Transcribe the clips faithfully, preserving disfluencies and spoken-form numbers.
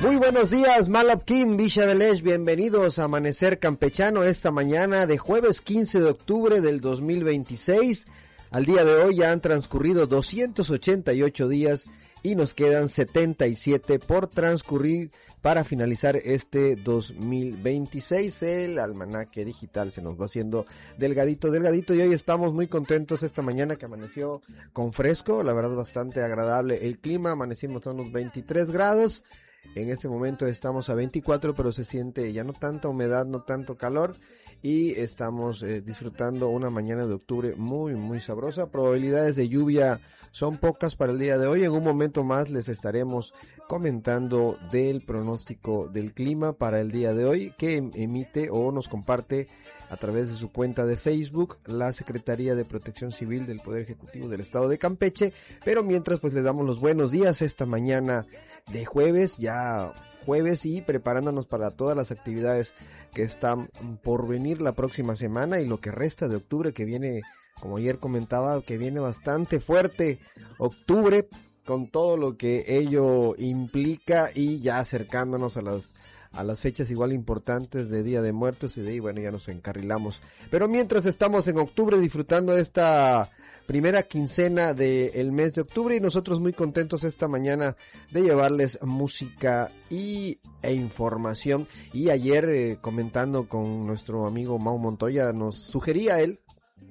Muy buenos días, Malapquín, Villa Velez, bienvenidos a Amanecer Campechano esta mañana de jueves quince de octubre del dos mil veintiséis. Al día de hoy ya han transcurrido doscientos ochenta y ocho días y nos quedan setenta y siete por transcurrir para finalizar este dos mil veintiséis. El almanaque digital se nos va haciendo delgadito, delgadito y hoy estamos muy contentos esta mañana que amaneció con fresco, la verdad bastante agradable el clima, amanecimos a unos veintitrés grados. En este momento estamos a veinticuatro, pero se siente ya no tanta humedad, no tanto calor y estamos eh, disfrutando una mañana de octubre muy muy sabrosa. Probabilidades de lluvia son pocas para el día de hoy. En un momento más les estaremos comentando del pronóstico del clima para el día de hoy que emite o nos comparte a través de su cuenta de Facebook la Secretaría de Protección Civil del Poder Ejecutivo del Estado de Campeche. Pero mientras pues les damos los buenos días esta mañana de jueves, ya jueves, y preparándonos para todas las actividades que están por venir la próxima semana y lo que resta de octubre, que viene, como ayer comentaba, que viene bastante fuerte octubre con todo lo que ello implica y ya acercándonos a las a las fechas igual importantes de Día de Muertos y de ahí, bueno, ya nos encarrilamos. Pero mientras estamos en octubre disfrutando de esta primera quincena del mes de octubre y nosotros muy contentos esta mañana de llevarles música y, e información. Y ayer eh, comentando con nuestro amigo Mau Montoya, nos sugería él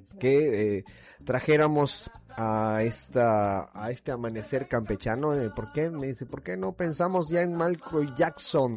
que eh, trajéramos a esta a este amanecer campechano. eh, ¿Por qué? Me dice, ¿por qué no pensamos ya en Michael Jackson?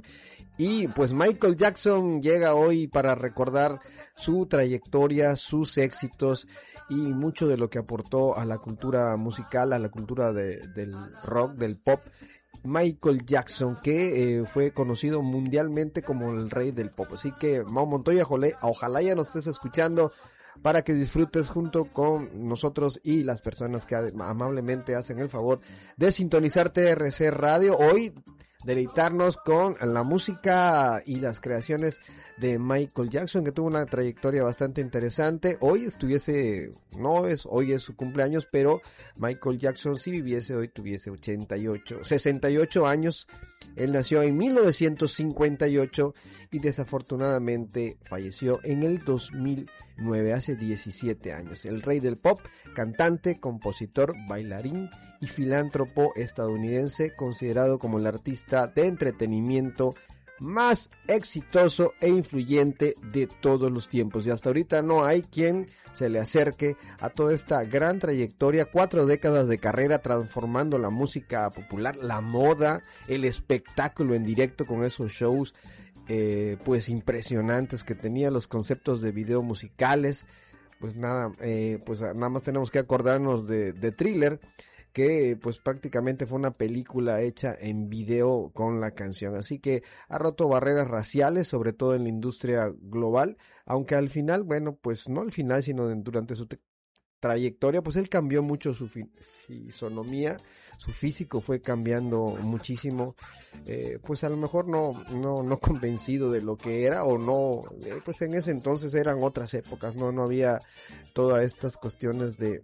Y pues Michael Jackson llega hoy para recordar su trayectoria, sus éxitos y mucho de lo que aportó a la cultura musical, a la cultura de, del rock, del pop. Michael Jackson, que eh, fue conocido mundialmente como el rey del pop. Así que Mau Montoya, jole, ojalá ya nos estés escuchando para que disfrutes junto con nosotros y las personas que amablemente hacen el favor de sintonizar T R C Radio. Hoy deleitarnos con la música y las creaciones de Michael Jackson, que tuvo una trayectoria bastante interesante. Hoy estuviese, no es, hoy es su cumpleaños, pero Michael Jackson si viviese hoy tuviese ochenta y ocho, sesenta y ocho años. Él nació en mil novecientos cincuenta y ocho y desafortunadamente falleció en el dos mil nueve, hace diecisiete años. El rey del pop, cantante, compositor, bailarín y filántropo estadounidense, considerado como el artista de entretenimiento más exitoso e influyente de todos los tiempos. Y hasta ahorita no hay quien se le acerque a toda esta gran trayectoria, cuatro décadas de carrera transformando la música popular, la moda, el espectáculo en directo con esos shows eh, pues impresionantes que tenía, los conceptos de video musicales. Pues nada, eh, pues nada más tenemos que acordarnos de, de Thriller, que pues prácticamente fue una película hecha en video con la canción, así que ha roto barreras raciales, sobre todo en la industria global, aunque al final, bueno, pues no al final, sino durante su trayectoria, pues él cambió mucho su fisonomía, su físico fue cambiando muchísimo, eh, pues a lo mejor no, no, no convencido de lo que era, o no, eh, pues en ese entonces eran otras épocas, no, no había todas estas cuestiones de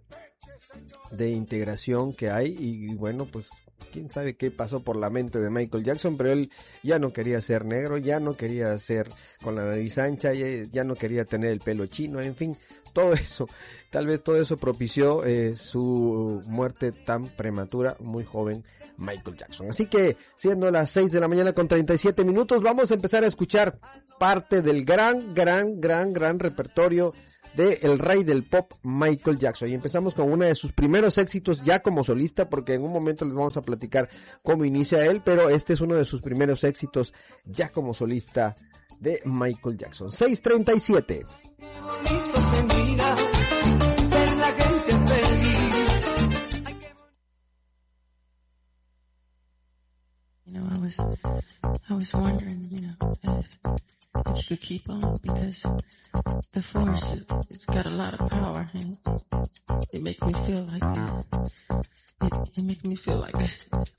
de integración que hay y bueno, pues quién sabe qué pasó por la mente de Michael Jackson, pero él ya no quería ser negro, ya no quería ser con la nariz ancha, ya, ya no quería tener el pelo chino, en fin, todo eso, tal vez todo eso propició eh, su muerte tan prematura, muy joven Michael Jackson. Así que siendo las seis de la mañana con treinta y siete minutos, vamos a empezar a escuchar parte del gran, gran, gran, gran repertorio de el rey del pop, Michael Jackson, y empezamos con uno de sus primeros éxitos ya como solista, porque en un momento les vamos a platicar cómo inicia él, pero este es uno de sus primeros éxitos ya como solista de Michael Jackson. seis treinta y siete. You know, I was, I was wondering, you know, if, if you could keep on, because the force, it, it's got a lot of power, and it makes me feel like, it, it makes me feel like